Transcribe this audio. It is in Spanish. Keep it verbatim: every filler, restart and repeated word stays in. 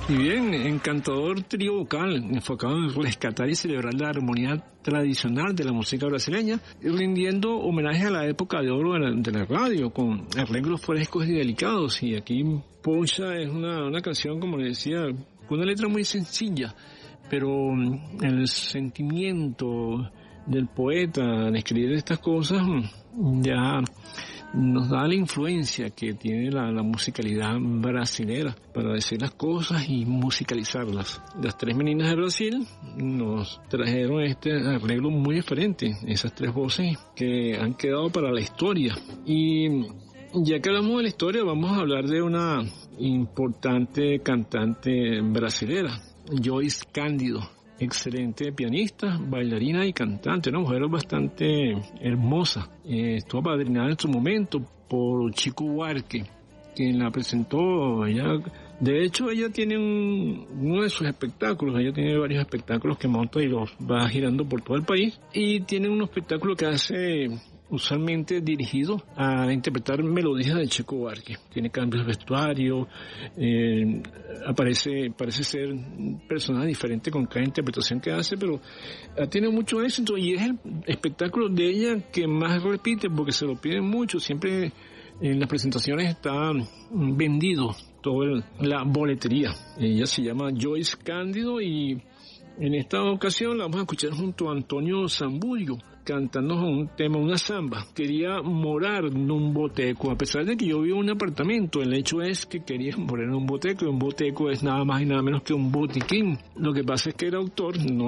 Y bien, encantador trío vocal enfocado en rescatar y celebrar la armonía tradicional de la música brasileña, rindiendo homenaje a la época de oro de la, de la radio, con arreglos frescos y delicados. Y aquí Poxa es una, una canción, como le decía, con una letra muy sencilla, pero el sentimiento del poeta al escribir estas cosas ya nos da la influencia que tiene la, la musicalidad brasilera para decir las cosas y musicalizarlas. Las tres meninas de Brasil nos trajeron este arreglo muy diferente, esas tres voces que han quedado para la historia. Y ya que hablamos de la historia, vamos a hablar de una importante cantante brasilera, Joyce Cândido. Excelente pianista, bailarina y cantante, una mujer bastante hermosa. Eh, estuvo apadrinada en su momento por Chico Buarque, quien la presentó. Ella, de hecho, ella tiene un, uno de sus espectáculos, ella tiene varios espectáculos que monta y los va girando por todo el país. Y tiene un espectáculo que hace usualmente dirigido a interpretar melodías de Chico Buarque. Tiene cambios de vestuario, eh, aparece, parece ser un personaje diferente con cada interpretación que hace, pero eh, tiene mucho éxito y es el espectáculo de ella que más repite porque se lo piden mucho. Siempre en las presentaciones está vendido toda la boletería. Ella se llama Joyce Cândido y en esta ocasión la vamos a escuchar junto a Antonio Zambullo, cantando un tema, una samba. Quería morar en un boteco, a pesar de que yo vivo en un apartamento. El hecho es que quería morar en un boteco, y un boteco es nada más y nada menos que un botiquín. Lo que pasa es que el autor no